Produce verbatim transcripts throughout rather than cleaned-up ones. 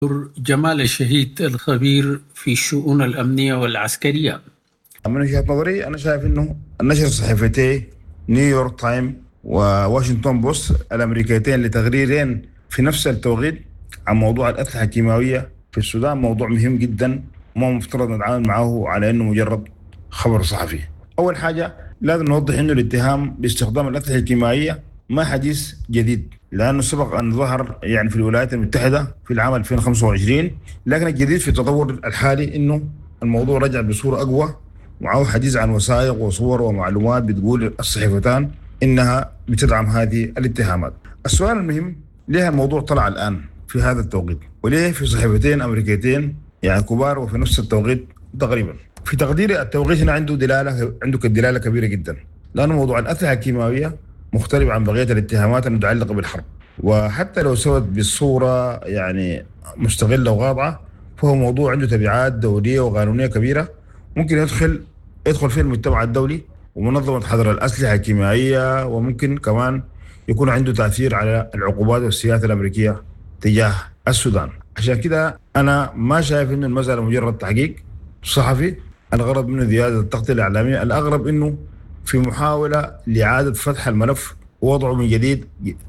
جمال الشهيد الخبير في الشؤون الأمنية والعسكرية. من وجهة نظري أنا شايف إنه النشر صحيفتي نيويورك تايم وواشنطن بوست الأمريكيتين لتغريرين في نفس التوقيت عن موضوع الأسلحة الكيماوية في السودان موضوع مهم جدا، وما مفترض نتعامل معه على إنه مجرد خبر صحفي. أول حاجة لازم نوضح إنه الاتهام باستخدام الأسلحة الكيماوية ما حديث جديد، لأنه سبق أن ظهر يعني في الولايات المتحدة في العام ألفين وخمسة وعشرين، لكن الجديد في التطور الحالي إنه الموضوع رجع بصورة أقوى، ومعه حديث عن وثائق وصور ومعلومات بتقول الصحيفتان إنها بتدعم هذه الاتهامات. السؤال المهم، ليه الموضوع طلع الآن في هذا التوقيت؟ وليه في صحيفتين أمريكيتين يعني كبار وفي نفس التوقيت تقريبا؟ في تقديري التوقيت هنا عنده دلالة عنده دلالة كبيرة جدا، لأنه موضوع الأسلحة الكيماوية مختلف عن بقية الاتهامات المتعلقة بالحرب، وحتى لو سوت بالصورة يعني مستغلة وواضحة فهو موضوع عنده تبعات دولية وقانونية كبيرة، ممكن يدخل يدخل فيه المجتمع الدولي ومنظمة حظر الأسلحة الكيميائية، وممكن كمان يكون عنده تأثير على العقوبات والسياسة الأمريكية تجاه السودان. عشان كده أنا ما شايف إنه المسألة مجرد تحقيق صحفي الغرض منه زيادة التغطية الإعلامية، الأغرب إنه في محاولة لإعادة فتح الملف ووضعه من جديد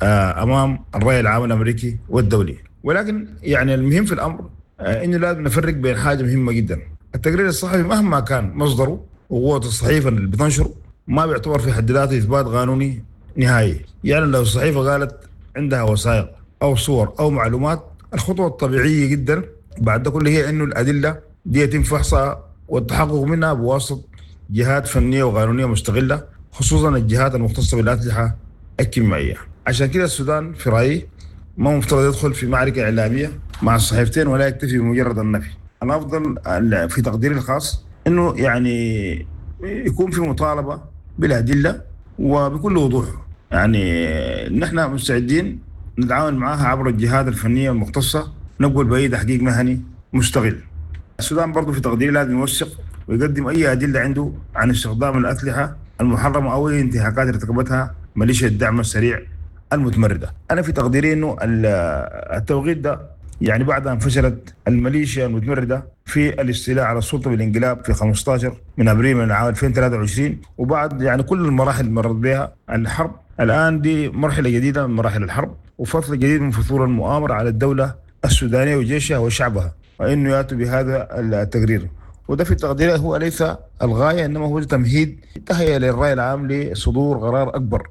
أمام الرأي العام الأمريكي والدولي. ولكن يعني المهم في الأمر إنه لازم نفرق بين حاجة مهمة جدا. التقرير الصحفي مهما كان مصدره وقوة الصحيفة اللي بتنشره ما بيعتبر في حد ذاته إثبات قانوني نهائي. يعني لو الصحيفة قالت عندها وثائق أو صور أو معلومات، الخطوة الطبيعية جدا بعد ده كله هي إنه الأدلة دي يتم فحصها والتحقق منها بواسطة جهات فنية وقانونية مستقلة، خصوصا الجهات المختصة بالأسلحة الكيميائية. عشان كده السودان في رأيي ما مفترض يدخل في معركة إعلامية مع الصحيفتين ولا يكتفي بمجرد النفي. أنا أفضل في تقديري الخاص إنه يعني يكون في مطالبة بالأدلة وبكل وضوح. يعني نحن مستعدين نتعاون معها عبر الجهات الفنية المختصة، نقبل بأي تحقيق مهني مستقل. السودان برضو في تقديري لازم يوثق ويقدم أي أدلة عنده عن استخدام الأسلحة المحرمة أو أي انتهاكات ارتكبتها ميليشيا الدعم السريع المتمردة. أنا في تقديري إنه التوقيت ده يعني بعد أن فشلت الميليشيا المتمردة في الاستيلاء على السلطة بالانقلاب في خمسة عشر من أبريل من عام ألفين وثلاثة وعشرين، وبعد يعني كل المراحل اللي مرت بها الحرب، الآن دي مرحلة جديدة من مراحل الحرب وفصل جديد من فصول المؤامرة على الدولة السودانية وجيشها وشعبها، وإنه يأتوا بهذا التقرير. وده في تقديره هو ليس الغاية، إنما هو تمهيد تهيئة للرأي العام لصدور قرار أكبر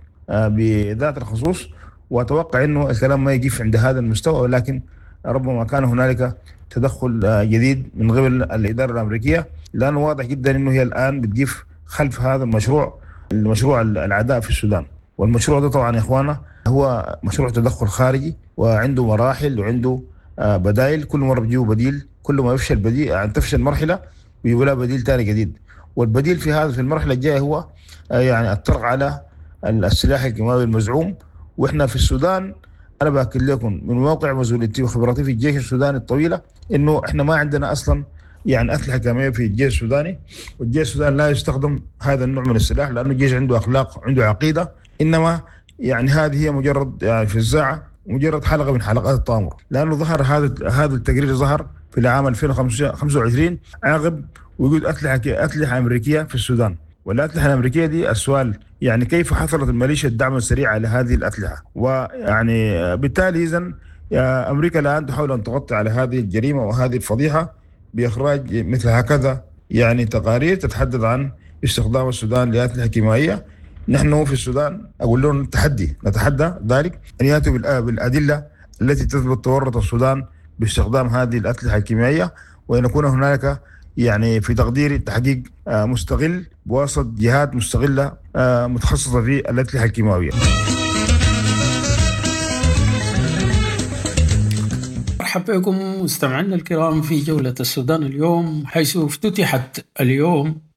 بذات الخصوص. وأتوقع إنه الكلام ما يقف عند هذا المستوى، ولكن ربما كان هنالك تدخل جديد من قبل الإدارة الأمريكية، لأنه واضح جدا إنه هي الآن بتقف خلف هذا المشروع المشروع العداء في السودان. والمشروع ده طبعا يا إخوانا هو مشروع تدخل خارجي وعنده مراحل وعنده بدائل، كل مرة بيجيبوا بديل، كل ما يفشل بديل يعني تفشل مرحلة بيجيبوا لها بديل تاني جديد. والبديل في هذا في المرحلة الجاية هو يعني الطرق على السلاح الكيماوي المزعوم. وإحنا في السودان أنا بأكد لكم من موقع مسؤوليتي وخبرتي في الجيش السوداني الطويلة إنه إحنا ما عندنا أصلا يعني أسلحة كيماوية في الجيش السوداني، والجيش السوداني لا يستخدم هذا النوع من السلاح لأنه الجيش عنده أخلاق عنده عقيدة، إنما يعني هذه هي مجرد يعني في الزاعة مجرد حلقة من حلقات التآمر. لأنه ظهر هذا هذا التقرير ظهر في العام ألفين وخمسة وعشرين عقب وجود أسلحة أسلحة أمريكية في السودان. والأسلحة الأمريكية دي السؤال يعني كيف حصلت الميليشيا الدعم السريع على هذه الأسلحة؟ ويعني بالتالي إذن أمريكا الآن تحاول أن تغطي على هذه الجريمة وهذه الفضيحة بإخراج مثل هكذا يعني تقارير تتحدث عن استخدام السودان لأسلحة كيميائية. نحن في السودان أقول لهم تحدي نتحدى ذلك أن يأتوا بالأدلة التي تثبت تورط السودان باستخدام هذه الأسلحة الكيميائية، وأن يكون هنالك يعني في تقديري تحقيق مستقل بواسطة جهات مستقلة متخصصة في الأسلحة الكيماوية. مرحبا بكم مستمعينا الكرام في جولة السودان اليوم، حيث افتتحت اليوم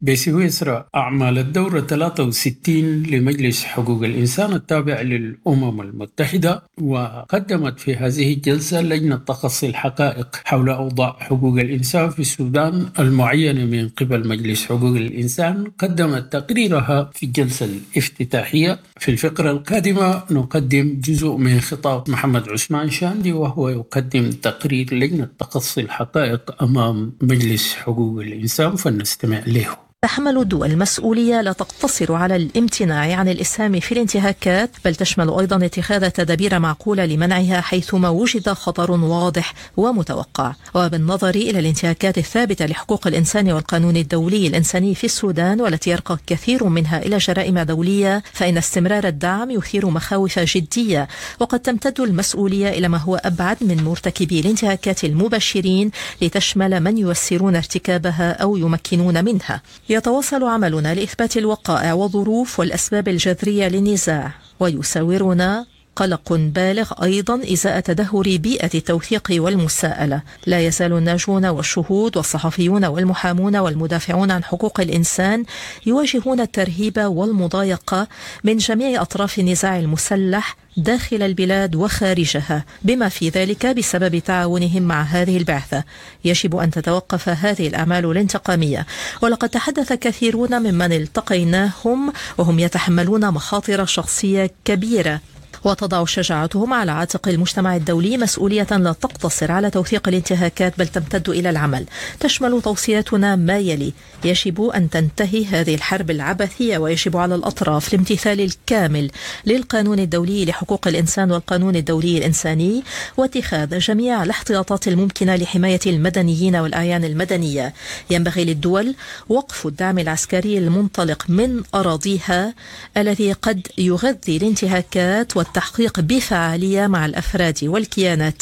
بسويسرا أعمال الدورة ثلاثة وستين لمجلس حقوق الإنسان التابع للأمم المتحدة، وقدمت في هذه الجلسة لجنة تقصي الحقائق حول أوضاع حقوق الإنسان في السودان المعينة من قبل مجلس حقوق الإنسان. قدمت تقريرها في الجلسة الافتتاحية. في الفقرة القادمة نقدم جزء من خطاب محمد عثمان شاندي، وهو يقدم تقرير لجنة تقصي الحقائق أمام مجلس حقوق الإنسان، فلنستمع له. تحمل الدول المسؤولية لا تقتصر على الامتناع عن الإسهام في الانتهاكات، بل تشمل أيضا اتخاذ تدابير معقولة لمنعها حيثما وجد خطر واضح ومتوقع. وبالنظر إلى الانتهاكات الثابتة لحقوق الإنسان والقانون الدولي الإنساني في السودان، والتي يرقى كثير منها إلى جرائم دولية، فإن استمرار الدعم يثير مخاوف جدية، وقد تمتد المسؤولية إلى ما هو أبعد من مرتكبي الانتهاكات المبشرين لتشمل من ييسرون ارتكابها أو يمكنون منها. يتواصل عملنا لإثبات الوقائع والظروف والأسباب الجذرية للنزاع، ويساورنا قلق بالغ أيضا إزاء تدهور بيئة التوثيق والمساءلة. لا يزال الناجون والشهود والصحفيون والمحامون والمدافعون عن حقوق الإنسان يواجهون الترهيب والمضايقة من جميع أطراف النزاع المسلح داخل البلاد وخارجها، بما في ذلك بسبب تعاونهم مع هذه البعثة. يجب أن تتوقف هذه الأعمال الانتقامية. ولقد تحدث كثيرون ممن التقيناهم وهم يتحملون مخاطر شخصية كبيرة، وتضع شجاعتهم على عاتق المجتمع الدولي مسؤولية لا تقتصر على توثيق الانتهاكات بل تمتد إلى العمل. تشمل توصياتنا ما يلي: يجب أن تنتهي هذه الحرب العبثية، ويجب على الأطراف الامتثال الكامل للقانون الدولي لحقوق الإنسان والقانون الدولي الإنساني، واتخاذ جميع الاحتياطات الممكنة لحماية المدنيين والأعيان المدنية. ينبغي للدول وقف الدعم العسكري المنطلق من أراضيها الذي قد يغذي الانتهاكات، والتحقيق بفعالية مع الأفراد والكيانات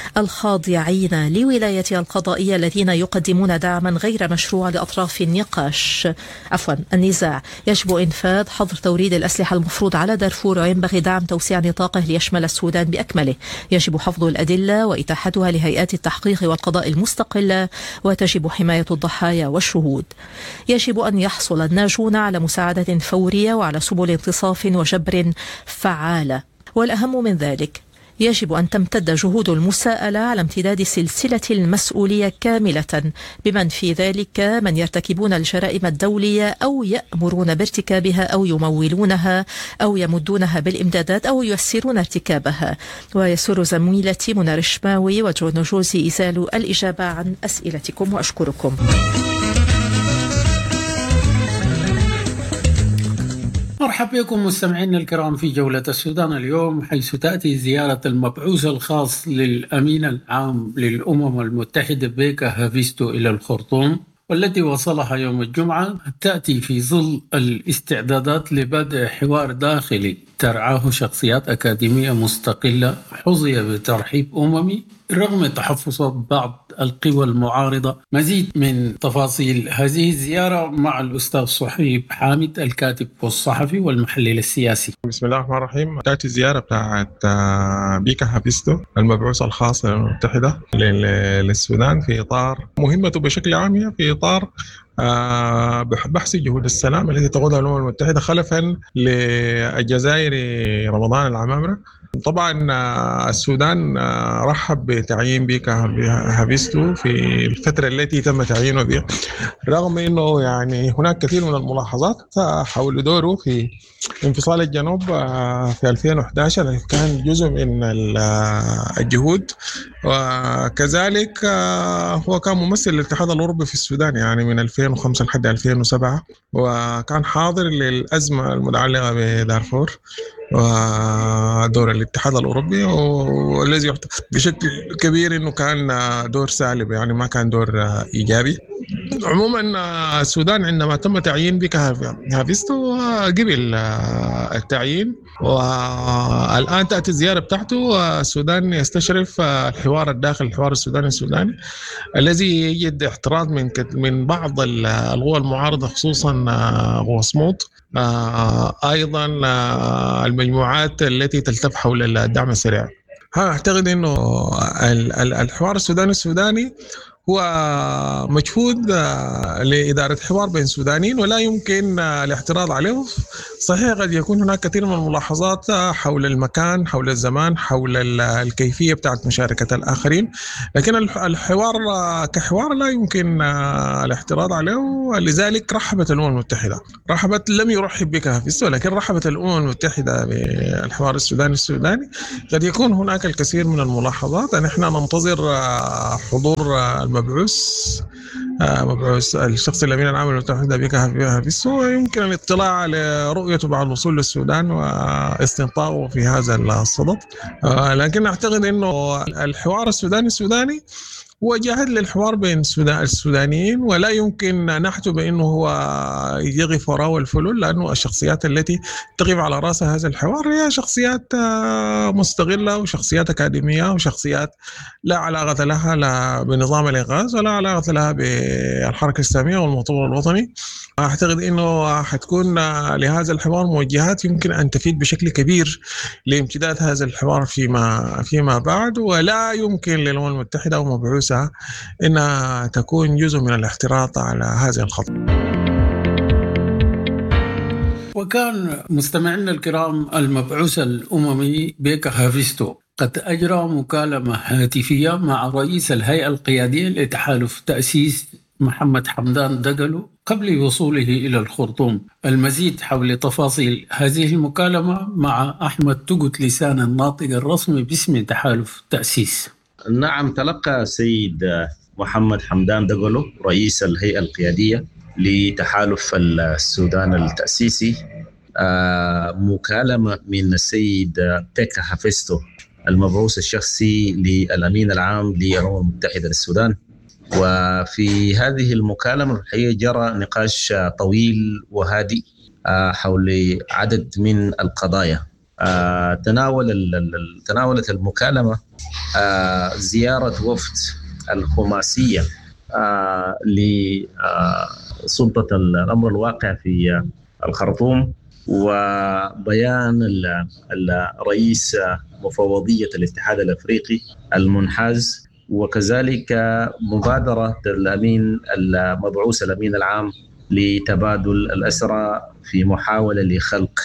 الخاضعين لولاية القضائية الذين يقدمون دعما غير مشروع لأطراف النقاش عفوا النزاع. يجب إنفاذ حظر توريد الأسلحة المفروض على دارفور، وينبغي دعم توسيع نطاقه ليشمل السودان بأكمله. يجب حفظ الأدلة وإتاحتها لهيئات التحقيق والقضاء المستقلة، وتجب حماية الضحايا والشهود. يجب أن يحصل الناجون على مساعدة فورية وعلى سبل انتصاف وجبر فعالة. والأهم من ذلك، يجب أن تمتد جهود المساءلة على امتداد سلسلة المسؤولية كاملة، بمن في ذلك من يرتكبون الجرائم الدولية أو يأمرون بارتكابها أو يمولونها أو يمدونها بالإمدادات أو ييسرون ارتكابها. ويسر زميلتي منى رشماوي وجون جوزي إزالو الإجابة عن أسئلتكم، وأشكركم. مرحبا بكم مستمعينا الكرام في جولة السودان اليوم، حيث تأتي زيارة المبعوث الخاص للأمين العام للأمم المتحدة بيكا هافيستو إلى الخرطوم، والتي وصلها يوم الجمعة. تأتي في ظل الاستعدادات لبدء حوار داخلي ترعاه شخصيات أكاديمية مستقلة حظي بترحيب أممي رغم تحفظات بعض القوى المعارضة. مزيد من تفاصيل هذه الزيارة مع الأستاذ صحيب حامد، الكاتب والصحفي والمحلل السياسي. بسم الله الرحمن الرحيم. تأتي الزيارة بتاعت بيكا هافيستو المبعوث الخاص للأمم المتحدة للسودان في إطار مهمته بشكل عام، في إطار بحث جهود السلام التي تقودها الأمم المتحدة خلفا للجزائر رمضان العمامرة. طبعا السودان رحب بتعيين بيكا هافيستو في الفترة التي تم تعيينه بها، رغم أنه يعني هناك كثير من الملاحظات حول دوره في انفصال الجنوب في ألفين وإحدى عشر كان جزء من الجهود، وكذلك هو كان ممثل للاتحاد الأوروبي في السودان يعني من ألفين وخمسة لحد ألفين وسبعة، وكان حاضر للأزمة المتعلقة بدارفور ودور الاتحاد الأوروبي، والذي يعتبر بشكل كبير أنه كان دور سالب يعني ما كان دور إيجابي. عموما السودان عندما تم تعيين بيكا هافيستو قبل التعيين، والآن تأتي الزيارة بتاعته. والسودان يستشرف الحوار الداخل الحوار السوداني السوداني الذي يجد اعتراض من من بعض القوى المعارضة، خصوصا قوى صمود، أيضا المجموعات التي تلتف حول الدعم السريع. أعتقد أنه الحوار السوداني السوداني هو مجهود لإدارة حوار بين السودانيين ولا يمكن الاعتراض عليه. صحيح قد يكون هناك كثير من الملاحظات حول المكان، حول الزمان، حول الكيفية بتاعت مشاركة الآخرين، لكن الحوار كحوار لا يمكن الاعتراض عليه. لذلك رحبت الأمم المتحدة، رحبت لم يرحب بك هافستو، لكن رحبت الأمم المتحدة بالحوار السوداني السوداني. قد يكون هناك الكثير من الملاحظات. نحن ننتظر حضور المبعوث مبعوث الشخص الأمين العام للمتحدة بك هافستو، يمكن الاطلاع على رؤيته بعد الوصول للسودان واستنطاقه في هذا الصدد. لكن أعتقد أنه الحوار السوداني السوداني هو جاهد للحوار بين السودانيين، ولا يمكن نحجب بأنه هو يقف وراء الفلول، لأنه الشخصيات التي تقف على رأس هذا الحوار هي شخصيات مستغلة وشخصيات أكاديمية وشخصيات لا علاقة لها لا بنظام الإنقاذ ولا علاقة لها بالحركة الإسلامية والمطور الوطني. أعتقد أنه حتكون لهذا الحوار موجهات يمكن أن تفيد بشكل كبير لامتداد هذا الحوار فيما فيما بعد، ولا يمكن للأمم المتحدة ومبعوث إنها تكون جزء من الاحتراط على هذه الخطوة. وكان مستمعينا الكرام المبعوث الأممي بيكا هافستو قد أجرى مكالمة هاتفية مع رئيس الهيئة القيادية لتحالف تأسيس محمد حمدان دقلو قبل وصوله إلى الخرطوم. المزيد حول تفاصيل هذه المكالمة مع أحمد تقت لسان الناطق الرسمي باسم تحالف تأسيس. نعم، تلقى السيد محمد حمدان دقلو رئيس الهيئة القيادية لتحالف السودان التأسيسي مكالمة من السيد بيكا هافستو المبعوث الشخصي للأمين العام للأمم المتحدة للسودان. وفي هذه المكالمة الحقيقة جرى نقاش طويل وهادئ حول عدد من القضايا. تناول تناولت المكالمة زيارة وفد الخماسية لسلطة الأمر الواقع في الخرطوم، وبيان الرئيس مفوضية الاتحاد الأفريقي المنحاز، وكذلك مبادرة الأمين المبعوث الأمين العام لتبادل الأسرى في محاولة لخلق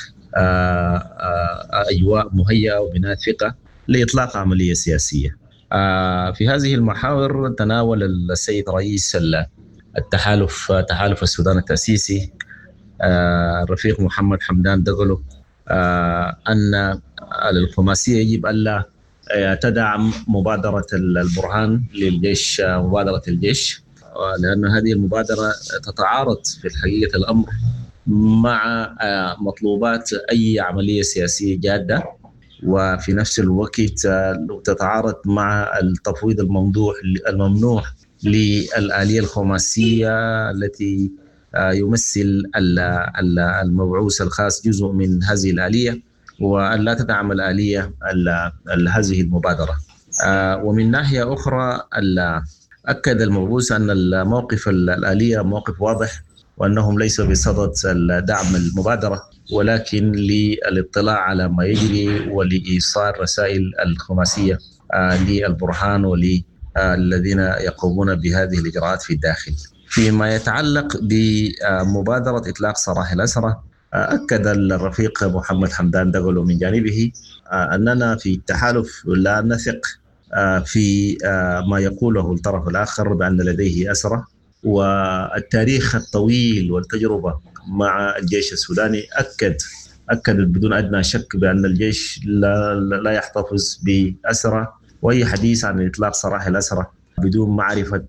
أجواء مهيئة وبناء ثقة لإطلاق عملية سياسية. في هذه المحاور تناول السيد رئيس التحالف تحالف السودان التأسيسي الرفيق محمد حمدان دقلو أن الخماسية يجب ألا تدعم مبادرة البرهان للجيش، مبادرة الجيش، لأن هذه المبادرة تتعارض في حقيقة الأمر مع مطلوبات أي عملية سياسية جادة، وفي نفس الوقت تتعارض مع التفويض الممنوع الممنوع للآلية الخماسية التي يمثل المبعوث الخاص جزء من هذه الآلية، وأن لا تدعم الآلية هذه المبادرة. ومن ناحية أخرى أكد المبعوث أن الموقف الآلية موقف واضح، وأنهم ليسوا بصدد دعم المبادرة، ولكن للاطلاع على ما يجري ولإيصال رسائل الخماسية للبرهان وللذين يقومون بهذه الإجراءات في الداخل. فيما يتعلق بمبادرة إطلاق سراح الأسرى، أكد الرفيق محمد حمدان دقلو من جانبه أننا في التحالف لا نثق في ما يقوله الطرف الآخر بأن لديه أسرى، والتاريخ الطويل والتجربة مع الجيش السوداني أكد أكد بدون أدنى شك بأن الجيش لا, لا يحتفظ بأسرى، وأي حديث عن إطلاق سراح الأسرى بدون معرفة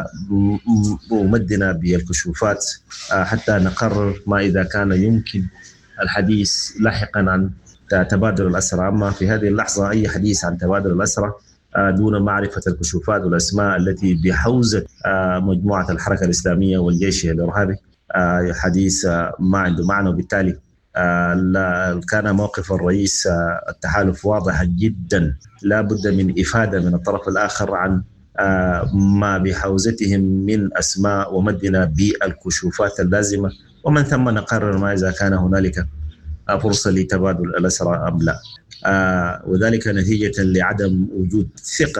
ممدنا بالكشوفات حتى نقرر ما إذا كان يمكن الحديث لاحقا عن تبادل الأسرى. أما في هذه اللحظة أي حديث عن تبادل الأسرى دون معرفة الكشوفات والأسماء التي بحوزة مجموعة الحركة الإسلامية والجيش الإرهابي حديث ما عنده معنى، وبالتالي كان موقف الرئيس التحالف واضح جدا. لا بد من إفادة من الطرف الآخر عن ما بحوزتهم من أسماء ومدنا بالكشوفات اللازمة، ومن ثم نقرر ما إذا كان هنالك فرصة لتبادل الأسرى أم لا، وذلك نتيجة لعدم وجود ثقة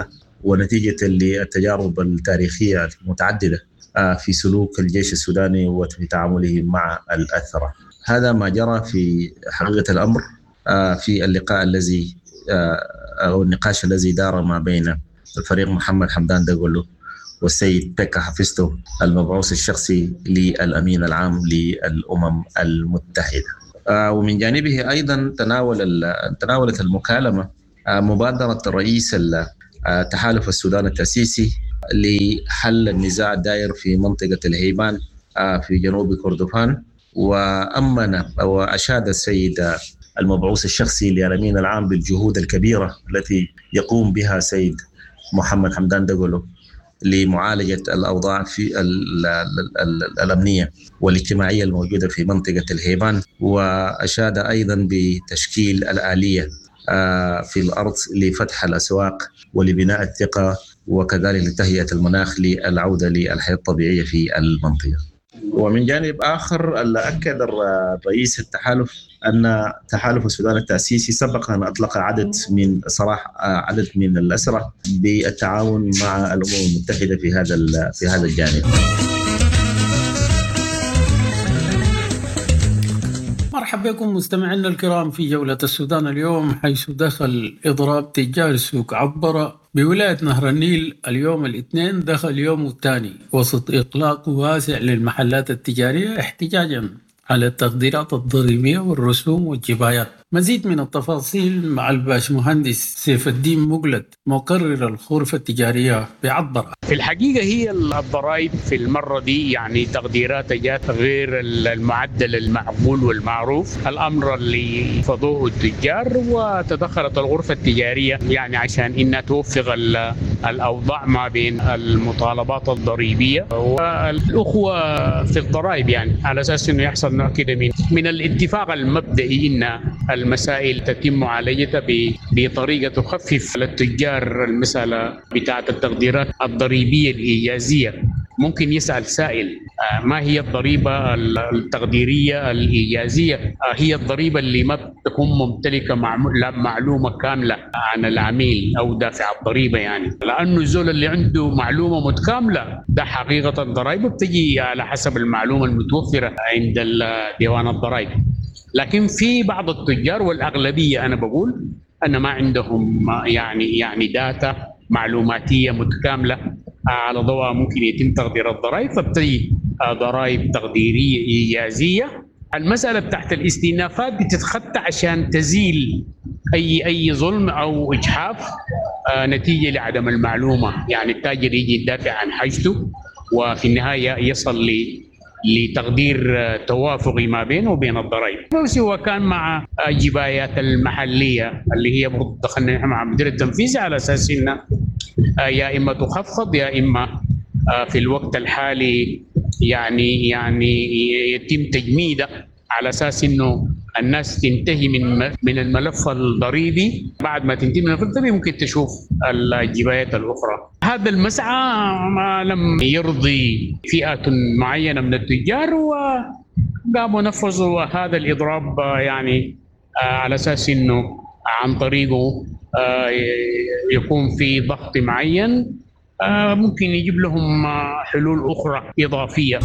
ونتيجة للتجارب التاريخية المتعددة في سلوك الجيش السوداني وفي تعامله مع الأثرة. هذا ما جرى في حقيقة الأمر في اللقاء الذي أو النقاش الذي دار ما بين الفريق محمد حمدان دغلو والسيد بيكا هافيستو المبعوث الشخصي للأمين العام للأمم المتحدة. ومن جانبه أيضا تناول تناولت المكالمة مبادرة رئيس تحالف السودان التأسيسي لحل النزاع الدائر في منطقة الهيبان في جنوب كردفان، وأمن وأشاد السيد المبعوث الشخصي للأمين العام بالجهود الكبيرة التي يقوم بها سيد محمد حمدان دغلو لمعالجة الأوضاع في الأمنية والاجتماعية الموجودة في منطقة الهيبان، وأشاد أيضا بتشكيل الآلية في الأرض لفتح الأسواق ولبناء الثقة وكذلك لتهيئة المناخ للعودة للحياة الطبيعية في المنطقة. ومن جانب آخر أكد رئيس التحالف أن تحالف السودان التأسيسي سبق أن أطلق عدد من صراحة عدد من الأسرى بالتعاون مع الأمم المتحدة في هذا في هذا الجانب. مرحبا بكم مستمعينا الكرام في جولة السودان اليوم، حيث دخل إضراب تجار سوق عبرة بولاية نهر النيل اليوم الاثنين دخل يوم الثاني وسط إغلاق واسع للمحلات التجارية احتجاجا على التقديرات الضريبية والرسوم والجبايات. مزيد من التفاصيل مع الباشمهندس سيف الدين مقلد مقرر الغرفة التجارية بعبرة. في الحقيقة هي الضرائب في المرة دي يعني تقديرات جات غير المعدل المعقول والمعروف، الأمر اللي فضوه التجار، وتدخلت الغرفة التجارية يعني عشان إنها توفق الأوضاع ما بين المطالبات الضريبية والأخوة في الضرائب، يعني على أساس إنه يحصل نوع كده من من الاتفاق المبدئي إن المسائل تتم معالجتها بطريقة تخفف للتجار المسألة بتاعة التقديرات الضريبية الإيجازية. ممكن يسأل سائل ما هي الضريبة التقديرية الإيجازية؟ هي الضريبة اللي ما تكون ممتلكة معلومة كاملة عن العميل أو دافع الضريبة، يعني لأنه الزول اللي عنده معلومة متكاملة ده حقيقة الضرائب بتجي على حسب المعلومة المتوفرة عند ديوان الضرائب. لكن في بعض التجار والأغلبية أنا بقول أن ما عندهم يعني يعني داتا معلوماتية متكاملة على ضوء ممكن يتم تقدير الضرائب، فبتجي ضرائب تقديرية إيجازية. المسألة تحت الاستئنافات بتتخطى عشان تزيل أي أي ظلم أو إجحاف نتيجة لعدم المعلومة، يعني التاجر يجي يدافع عن حاجته وفي النهاية يصل ل لتقدير توافقي ما بينه وبين الضرائب. بس هو كان مع جبايات المحلية اللي هي برضه دخلنا مع مدير التنفيذي على أساس إنه يا إما تخفض يا إما في الوقت الحالي يعني يعني يتم تجميده على أساس إنه الناس تنتهي من من الملف الضريبي. بعد ما تنتهي من الملف الضريبي ممكن تشوف الجبايات الأخرى. هذا المسعى ما لم يرضي فئة معينة من التجار وقاموا نفذوا هذا الإضراب يعني على أساس إنه عن طريقه يكون في ضغط معين ممكن يجيب لهم حلول أخرى إضافية.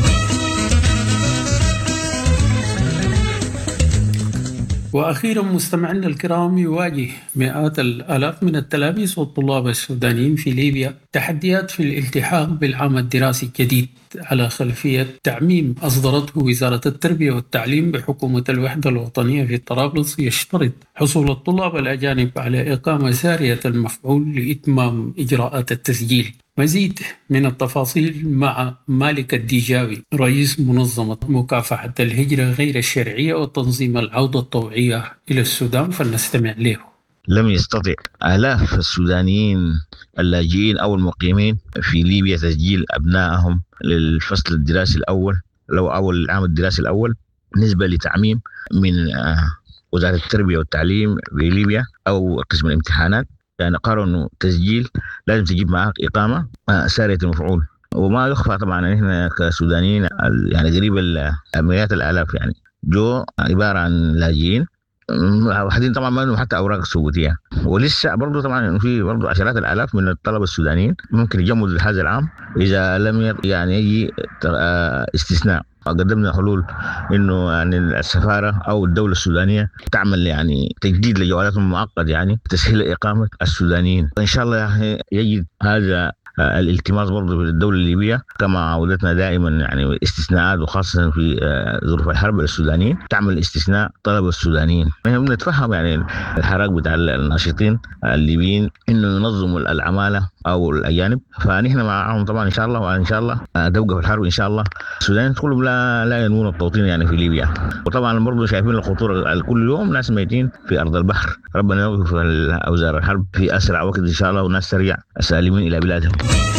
وأخيرا مستمعينا الكرام، يواجه مئات الآلاف من التلاميذ والطلاب السودانيين في ليبيا تحديات في الالتحاق بالعام الدراسي الجديد على خلفية تعميم أصدرته وزارة التربية والتعليم بحكومة الوحدة الوطنية في طرابلس يشترط حصول الطلاب الأجانب على إقامة سارية المفعول لإتمام إجراءات التسجيل. مزيد من التفاصيل مع مالك الديجاوي رئيس منظمة مكافحة الهجرة غير الشرعية وتنظيم العودة الطوعية إلى السودان، فلنستمع له. لم يستطع آلاف السودانيين اللاجئين أو المقيمين في ليبيا تسجيل أبنائهم للفصل الدراسي الأول لو أول العام الدراسي الأول بالنسبة لتعميم من وزارة التربية والتعليم بليبيا أو قسم الامتحانات، يعني قالوا إنه تسجيل لازم تجيب معك إقامة سارية المفعول. وما يخفى طبعا إحنا كسودانيين يعني قريب مئات الآلاف يعني جو عبارة عن لاجئين واحدين طبعا ما لهم حتى اوراق ثبوتيه، ولسه برضه طبعا في برضه عشرات الالاف من الطلبه السودانيين ممكن يجمدوا هذا العام اذا لم يعني يجي استثناء. قدمنا حلول انه يعني السفاره او الدوله السودانيه تعمل يعني تجديد لجوالاتهم المعقد، يعني تسهيل اقامه السودانيين. ان شاء الله يعني يجد هذا الالتماس برضه في الدولة الليبية كما عودتنا دائما، يعني استثناءات وخاصة في ظروف الحرب السودانيين تعمل استثناء طلبة السودانيين. نحن بنتفهم يعني الحراك بتاع الناشطين الليبيين انه ينظموا العمالة او الاجانب، فنحن معهم طبعا ان شاء الله، وان شاء الله توقف الحرب ان شاء الله. السودانيين كلهم لا لا ينوون التوطين يعني في ليبيا، وطبعا برضه شايفين الخطورة كل يوم ناس ميتين في ارض البحر. ربنا يوقف اوزار الحرب في اسرع وقت ان شاء الله، وناس ترجع سالمين الى بلادهم.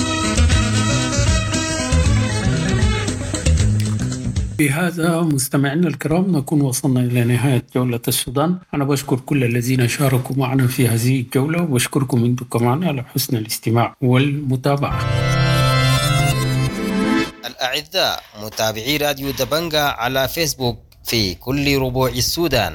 بهذا مستمعينا الكرام نكون وصلنا إلى نهاية جولة السودان. أنا بشكر كل الذين شاركوا معنا في هذه الجولة، وبشكركم أنتم كمان على حسن الاستماع والمتابعة. الأعزاء متابعي راديو دبنجا على فيسبوك في كل ربوع السودان،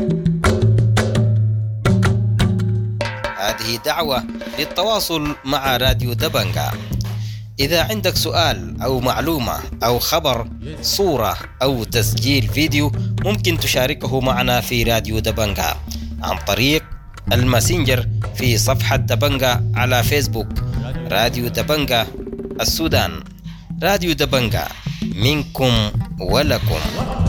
هذه دعوة للتواصل مع راديو دبنجا. إذا عندك سؤال أو معلومة أو خبر، صورة أو تسجيل فيديو، ممكن تشاركه معنا في راديو دبنجا عن طريق الماسنجر في صفحة دبنجا على فيسبوك. راديو دبنجا السودان، راديو دبنجا منكم ولكم.